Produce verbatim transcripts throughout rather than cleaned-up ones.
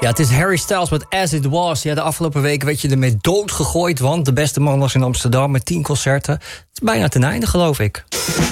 Ja, het is Harry Styles met As It Was. Ja, de afgelopen weken werd je ermee doodgegooid, want de beste man was in Amsterdam met tien concerten. Het is bijna ten einde, geloof ik.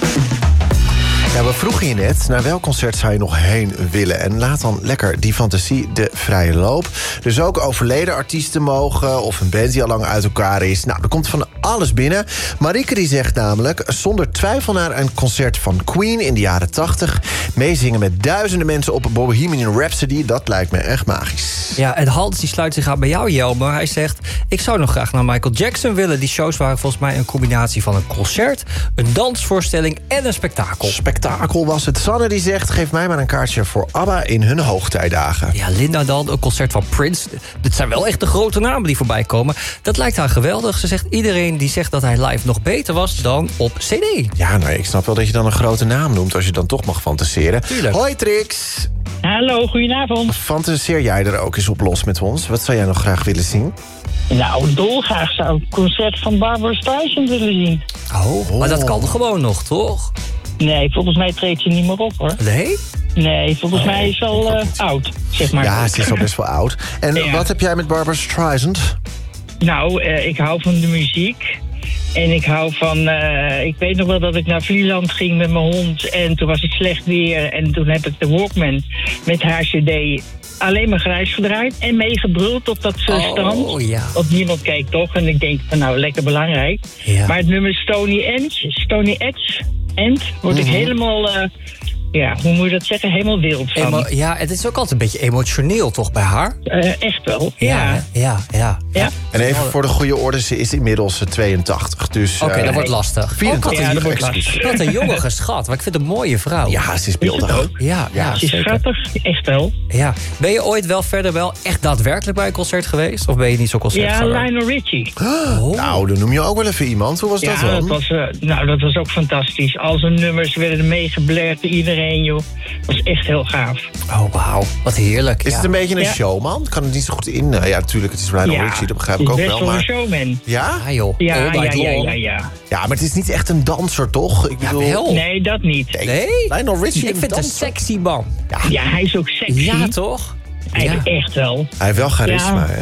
Ja, we vroegen je net, naar welk concert zou je nog heen willen? En laat dan lekker die fantasie de vrije loop. Dus ook overleden artiesten mogen, of een band die al lang uit elkaar is. Nou, er komt van alles binnen. Marieke die zegt namelijk, zonder twijfel naar een concert van Queen in de jaren tachtig. Meezingen met duizenden mensen op Bohemian Rhapsody, dat lijkt me echt magisch. Ja, en Hans die sluit zich aan bij jou, Jelmer. Hij zegt, ik zou nog graag naar Michael Jackson willen. Die shows waren volgens mij een combinatie van een concert, een dansvoorstelling en een spektakel. Spektakel was het. Sanne die zegt, geef mij maar een kaartje voor ABBA in hun hoogtijdagen. Ja, Linda dan, een concert van Prince. Dit zijn wel echt de grote namen die voorbij komen. Dat lijkt haar geweldig. Ze zegt, iedereen die zegt dat hij live nog beter was dan op C D. Ja, nou, ik snap wel dat je dan een grote naam noemt als je dan toch mag fantaseren. Tuurlijk. Hoi Trix! Hallo, goedenavond. Fantaseer jij er ook eens op los met ons? Wat zou jij nog graag willen zien? Nou, dolgraag zou ik een concert van Barbara Streisand willen zien. Oh, maar dat kan gewoon nog, toch? Nee, volgens mij treedt ze niet meer op, hoor. Nee? Nee, volgens mij is ze al uh, oud, zeg maar. Ja, ze is al best wel oud. En Ja. wat heb jij met Barbara Streisand? Nou, uh, ik hou van de muziek. En ik hou van... Uh, ik weet nog wel dat ik naar Vlieland ging met mijn hond. En toen was het slecht weer. En toen heb ik de Walkman met haar cd alleen maar grijs gedraaid. En meegebruld op dat uh, Oh, strand. ja. Want niemand keek toch. En ik denk van nou, lekker belangrijk. Ja. Maar het nummer Stony End, Stony Edge, End, word ik helemaal... Uh, ja, hoe moet je dat zeggen? Helemaal wild van. Emo- ja, het is ook altijd een beetje emotioneel, toch, bij haar? Uh, echt wel, ja. hè? ja, ja. Ja. En even voor de goede orde, ze is inmiddels tweeëntachtig. Dus, Oké, eh, dat wordt lastig. vierentachtig, Ja, dat wordt excuus. lastig. Wat een jonge schat, maar ik vind het een mooie vrouw. Ja, ze is Is het beeldig. ook? ja, ja, Ze is zeker. schattig, echt wel. Ja. Ben je ooit wel verder wel echt daadwerkelijk bij een concert geweest? Of ben je niet zo Ja, concertganger? Lionel Richie. Oh. Nou, dan noem je ook wel even iemand. Hoe was dat Ja, dan? dat was, uh, nou, dat was ook fantastisch. Al zijn nummers werden meegeblerd door iedereen, joh. Dat was echt heel gaaf. Oh, wauw. Wat heerlijk. Is ja. het een beetje een Ja. showman? Kan het niet zo goed in? Nou ja, natuurlijk, het is Lionel Ja, Richie, dat begrijp ik is ook best wel. wel een Maar... showman. Ja? Ja, joh. Ja, All ja, night ja, long. ja, ja. Ja, maar het is niet echt een danser, toch? Ik bedoel... wel. Nee, dat niet. Nee? Lionel Richie Ik een vind het een danser? sexy man. Ja, hij is ook sexy. Ja, toch? Hij Ja. echt wel. Hij heeft wel charisma, Ja. hè?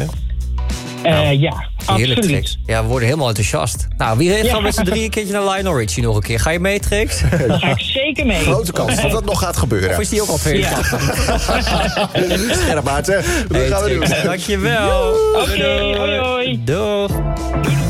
Uh, ja, Heerlijk, absoluut. Trix. Ja, we worden helemaal enthousiast. Nou, wie heeft Ja. gaan met z'n drieën een keertje naar Lionel Richie nog een keer? Ga je mee, Trix? Daar ga ik zeker mee. Grote kans dat dat nog gaat gebeuren. Of is die ook al tweeëntachtig? Scherp, Maarten. Dat Hey, gaan we Trix, doen. dankjewel. Oké, hoi hoi. Doeg.